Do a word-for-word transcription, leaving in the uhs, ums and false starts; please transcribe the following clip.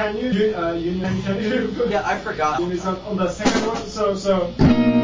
can you, you, uh, you, can you, Yeah, I forgot. give me some on the second one? So, so.